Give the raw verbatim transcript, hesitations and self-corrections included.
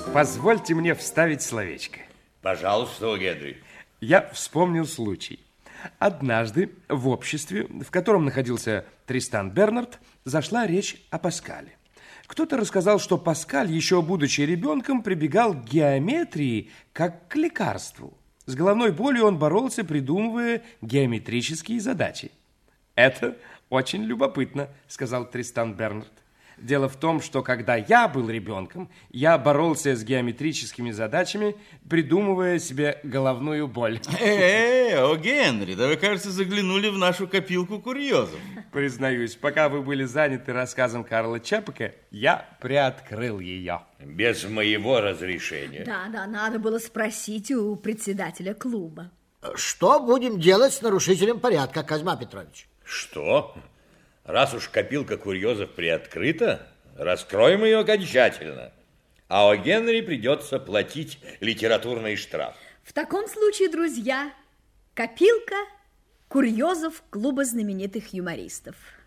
Позвольте мне вставить словечко. Пожалуйста, Генри. Я вспомнил случай. Однажды в обществе, в котором находился Тристан Бернард, зашла речь о Паскале. Кто-то рассказал, что Паскаль, еще будучи ребенком, прибегал к геометрии как к лекарству. С головной болью он боролся, придумывая геометрические задачи. «Это очень любопытно», — сказал Тристан Бернард. «Дело в том, что когда я был ребенком, я боролся с геометрическими задачами, придумывая себе головную боль». Эй, о, Генри, да вы, кажется, заглянули в нашу копилку курьезов. Признаюсь, пока вы были заняты рассказом Карла Чапека, я приоткрыл ее. Без моего разрешения. Да, да, надо было спросить у председателя клуба. Что будем делать с нарушителем порядка, Козьма Петрович? Что? Раз уж копилка курьезов приоткрыта, раскроем ее окончательно. А о Генри придется платить литературный штраф. В таком случае, друзья, копилка курьезов клуба знаменитых юмористов.